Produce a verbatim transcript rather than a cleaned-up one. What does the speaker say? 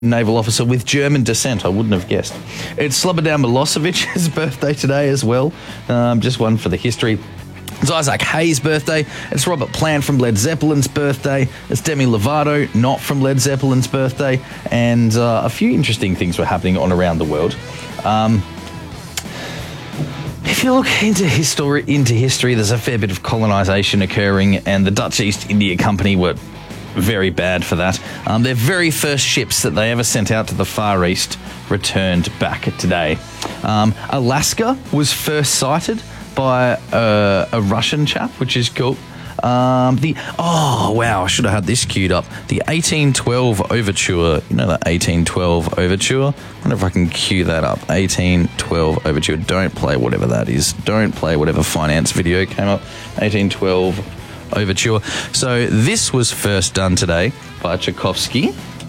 naval officer with German descent. I wouldn't have guessed. It's Slobodan Milosevic's birthday today as well. Um, just one for the history. It's Isaac Hayes' birthday. It's Robert Plant from Led Zeppelin's birthday. It's Demi Lovato, not from Led Zeppelin's birthday. And uh, a few interesting things were happening on around the world. Um, if you look into history, into history, there's a fair bit of colonisation occurring, and the Dutch East India Company were very bad for that. Um, their very first ships that they ever sent out to the Far East returned back today. Um, Alaska was first sighted by a, a Russian chap, which is cool. Um, the oh wow, I should have had this queued up. The eighteen twelve Overture. You know that eighteen twelve Overture? I wonder if I can cue that up. eighteen twelve Overture. Don't play whatever that is. Don't play whatever finance video came up. eighteen twelve Overture. So this was first done today by Tchaikovsky.